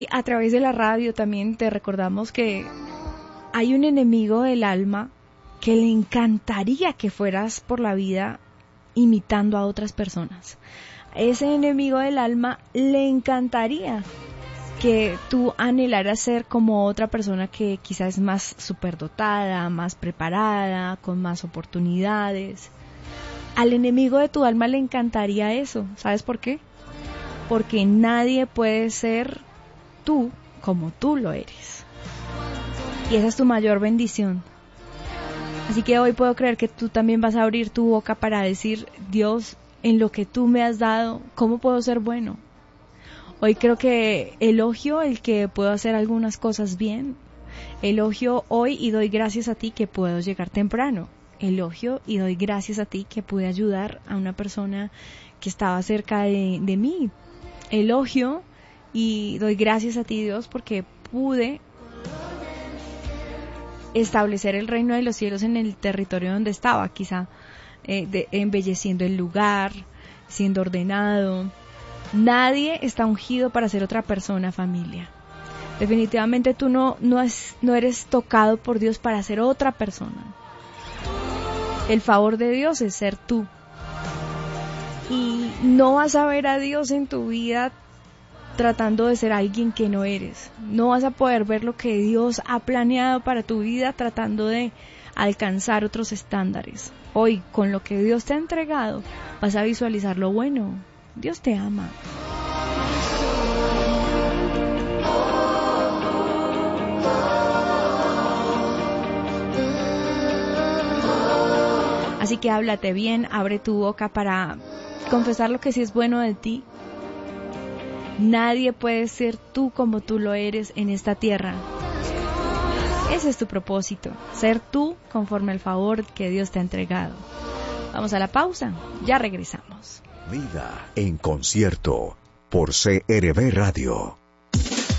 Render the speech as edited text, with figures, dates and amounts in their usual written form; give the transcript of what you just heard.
A través de la radio también te recordamos que hay un enemigo del alma que le encantaría que fueras por la vida imitando a otras personas. Ese enemigo del alma le encantaría que tú anhelaras ser como otra persona que quizás es más superdotada, más preparada, con más oportunidades. Al enemigo de tu alma le encantaría eso. ¿Sabes por qué? Porque nadie puede ser tú como tú lo eres. Y esa es tu mayor bendición. Así que hoy puedo creer que tú también vas a abrir tu boca para decir: Dios, en lo que tú me has dado, ¿cómo puedo ser bueno? Hoy creo que elogio el que puedo hacer algunas cosas bien. Elogio hoy y doy gracias a ti que puedo llegar temprano. Elogio y doy gracias a ti que pude ayudar a una persona que estaba cerca de mí. Elogio y doy gracias a ti, Dios, porque pude establecer el reino de los cielos en el territorio donde estaba, quizá embelleciendo el lugar, siendo ordenado. Nadie está ungido para ser otra persona, familia. Definitivamente tú no eres tocado por Dios para ser otra persona. El favor de Dios es ser tú. Y no vas a ver a Dios en tu vida tratando de ser alguien que no eres. No vas a poder ver lo que Dios ha planeado para tu vida tratando de alcanzar otros estándares. Hoy, con lo que Dios te ha entregado, vas a visualizar lo bueno. Dios te ama. Así que háblate bien, abre tu boca para confesar lo que sí es bueno de ti. Nadie puede ser tú como tú lo eres en esta tierra. Ese es tu propósito, ser tú conforme al favor que Dios te ha entregado. Vamos a la pausa, ya regresamos. Vida en concierto por CRB Radio.